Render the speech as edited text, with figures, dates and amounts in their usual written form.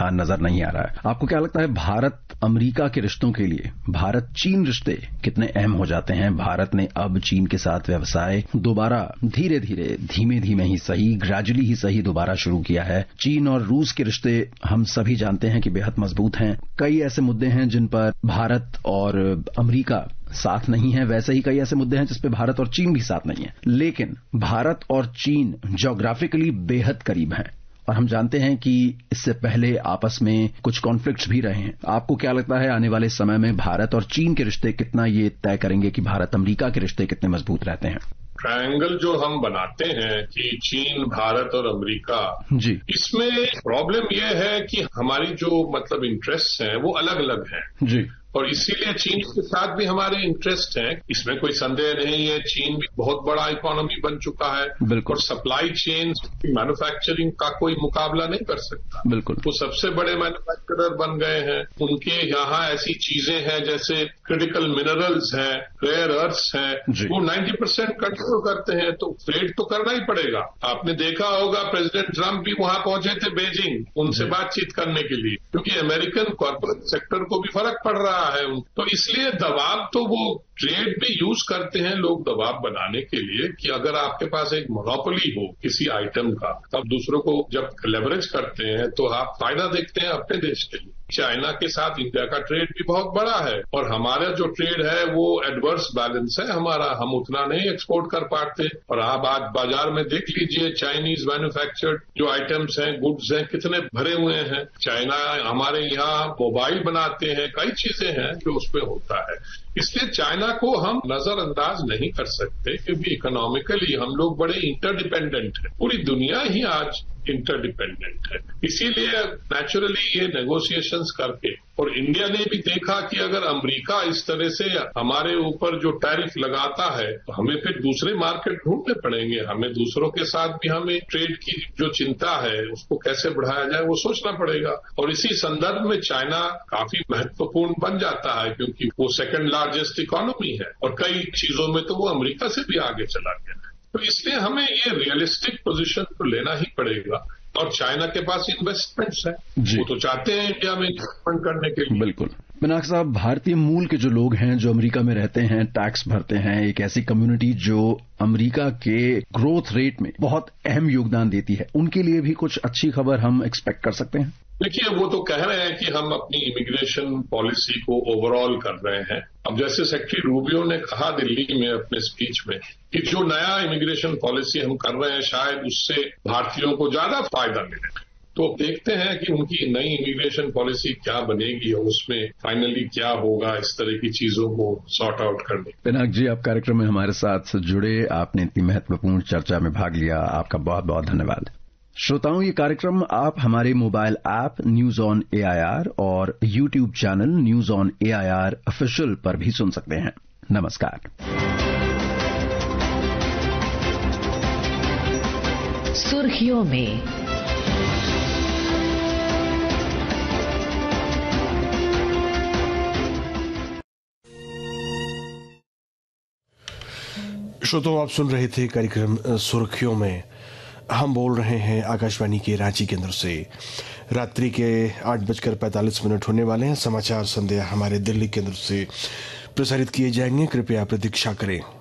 समाधान नजर नहीं आ रहा है। आपको क्या लगता है भारत अमेरिका के रिश्तों के लिए भारत चीन रिश्ते कितने अहम हो जाते हैं? भारत ने अब चीन के साथ व्यवसाय दोबारा धीरे धीमे ही सही, ग्रेजुअली ही सही दोबारा शुरू किया है। चीन और रूस के रिश्ते हम सभी जानते हैं कि बेहद मजबूत हैं। कई ऐसे मुद्दे हैं जिन पर भारत और अमेरिका साथ नहीं है, वैसे ही कई ऐसे मुद्दे हैं जिस पे भारत और चीन भी साथ नहीं है। लेकिन भारत और चीन ज्योग्राफिकली बेहद करीब हैं और हम जानते हैं कि इससे पहले आपस में कुछ कॉन्फ्लिक्ट्स भी रहे हैं। आपको क्या लगता है आने वाले समय में भारत और चीन के रिश्ते कितना ये तय करेंगे कि भारत अमेरिका के रिश्ते कितने मजबूत रहते हैं? ट्रायंगल जो हम बनाते हैं कि चीन, भारत और अमेरिका जी, इसमें प्रॉब्लम यह है कि हमारी जो मतलब इंटरेस्ट हैं वो अलग अलग हैं जी, और इसीलिए चीन के साथ भी हमारे इंटरेस्ट हैं, इसमें कोई संदेह नहीं है। चीन भी बहुत बड़ा इकोनॉमी बन चुका है और सप्लाई चेन मैन्युफैक्चरिंग का कोई मुकाबला नहीं कर सकता। बिल्कुल, वो सबसे बड़े मैन्युफैक्चरर बन गए हैं। उनके यहाँ ऐसी चीजें हैं जैसे क्रिटिकल मिनरल्स हैं, रेयर अर्थ्स हैं, वो 90% कंट्रोल करते हैं, तो ट्रेड तो करना ही पड़ेगा। आपने देखा होगा प्रेसिडेंट ट्रंप भी वहां पहुंचे थे बीजिंग उनसे बातचीत करने के लिए, क्योंकि अमेरिकन कॉर्पोरेट सेक्टर को भी फर्क पड़ रहा है। तो इसलिए दबाव तो वो ट्रेड भी यूज करते हैं लोग दबाव बनाने के लिए कि अगर आपके पास एक मोनोपोली हो किसी आइटम का, तब दूसरों को जब लेवरेज करते हैं तो आप फायदा देखते हैं अपने देश के लिए। चाइना के साथ इंडिया का ट्रेड भी बहुत बड़ा है और हमारा जो ट्रेड है वो एडवर्स बैलेंस है हमारा, हम उतना नहीं एक्सपोर्ट कर पाते। और आप आज बाजार में देख लीजिए चाइनीज मैन्युफैक्चर्ड जो आइटम्स हैं, गुड्स हैं, कितने भरे हुए हैं। चाइना हमारे यहाँ मोबाइल बनाते हैं, कई चीजें हैं जो उसमें होता है। इसलिए चाइना को हम नजरअंदाज नहीं कर सकते क्योंकि इकोनॉमिकली हम लोग बड़े इंटरडिपेंडेंट हैं। पूरी दुनिया ही आज इंटरडिपेंडेंट है। इसीलिए नेचुरली ये नेगोशिएशंस करके, और इंडिया ने भी देखा कि अगर अमेरिका इस तरह से हमारे ऊपर जो टैरिफ लगाता है तो हमें फिर दूसरे मार्केट ढूंढने पड़ेंगे। हमें दूसरों के साथ भी हमें ट्रेड की जो चिंता है उसको कैसे बढ़ाया जाए वो सोचना पड़ेगा। और इसी संदर्भ में चाइना काफी महत्वपूर्ण बन जाता है क्योंकि वो सेकंड लार्जेस्ट इकोनॉमी है और कई चीजों में तो वो अमेरिका से भी आगे चला गया है। तो इसलिए हमें ये रियलिस्टिक पोजीशन तो लेना ही पड़ेगा। और चाइना के पास इन्वेस्टमेंट्स हैं, वो तो चाहते हैं इंडिया में इन्वेस्टमेंट करने के लिए। बिल्कुल। पिनाक साहब, भारतीय मूल के जो लोग हैं जो अमेरिका में रहते हैं, टैक्स भरते हैं, एक ऐसी कम्युनिटी जो अमेरिका के ग्रोथ रेट में बहुत अहम योगदान देती है, उनके लिए भी कुछ अच्छी खबर हम एक्सपेक्ट कर सकते हैं? देखिए, वो तो कह रहे हैं कि हम अपनी इमिग्रेशन पॉलिसी को ओवरऑल कर रहे हैं। अब जैसे सेक्रेटरी रूबियो ने कहा दिल्ली में अपने स्पीच में कि जो नया इमिग्रेशन पॉलिसी हम कर रहे हैं शायद उससे भारतीयों को ज्यादा फायदा मिले। तो देखते हैं कि उनकी नई इमिग्रेशन पॉलिसी क्या बनेगी और उसमें फाइनली क्या होगा इस तरह की चीजों को सॉर्ट आउट करने। पिनाक जी, आप कार्यक्रम में हमारे साथ जुड़े, आपने इतनी महत्वपूर्ण चर्चा में भाग लिया, आपका बहुत बहुत धन्यवाद। श्रोताओं, ये कार्यक्रम आप हमारे mobile app news on AIR और YouTube channel news on AIR official पर भी सुन सकते हैं। नमस्कार। सुर्खियों में श्रोताओं, आप सुन रहे थे कार्यक्रम सुर्खियों में। हम बोल रहे हैं आकाशवाणी के रांची केंद्र से। रात्रि के 8:45 होने वाले हैं। समाचार संध्या हमारे दिल्ली केंद्र से प्रसारित किए जाएंगे। कृपया प्रतीक्षा करें।